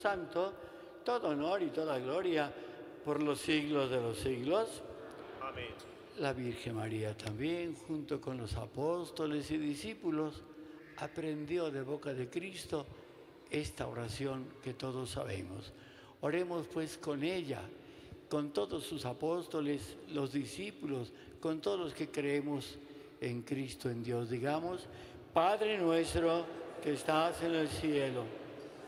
Santo, todo honor y toda gloria por los siglos de los siglos. Amén. La Virgen María también, junto con los apóstoles y discípulos, aprendió de boca de Cristo esta oración que todos sabemos. Oremos pues con ella, con todos sus apóstoles, los discípulos, con todos los que creemos en Cristo, en Dios. Digamos, Padre nuestro que estás en el cielo,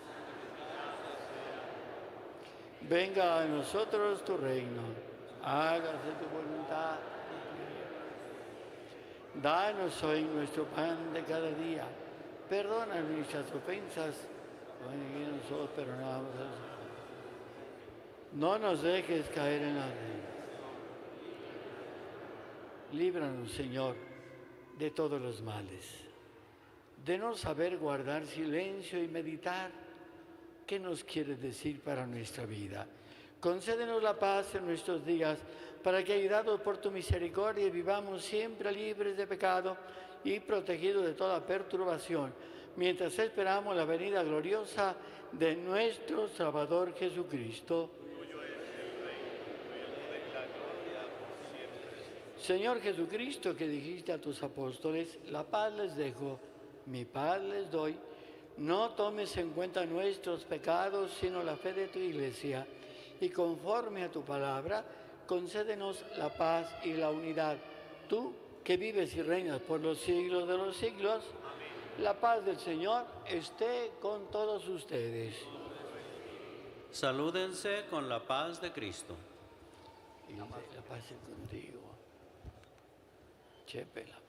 venga a nosotros tu reino, hágase tu voluntad. Danos hoy nuestro pan de cada día, perdona nuestras ofensas, como nosotros perdonamos a los demás. No nos dejes caer en la ruina. Líbranos, Señor, de todos los males, de no saber guardar silencio y meditar. ¿Qué nos quieres decir para nuestra vida? Concédenos la paz en nuestros días, para que, ayudados por tu misericordia, vivamos siempre libres de pecado y protegidos de toda perturbación, mientras esperamos la venida gloriosa de nuestro Salvador Jesucristo. Tuyo es el reino, el poder y la gloria por siempre. Señor Jesucristo, que dijiste a tus apóstoles, la paz les dejo, mi paz les doy. No tomes en cuenta nuestros pecados, sino la fe de tu Iglesia, y conforme a tu palabra, concédenos la paz y la unidad. Tú, que vives y reinas por los siglos de los siglos, amén. La paz del Señor esté con todos ustedes. Salúdense con la paz de Cristo. Y la paz es contigo. Chepe la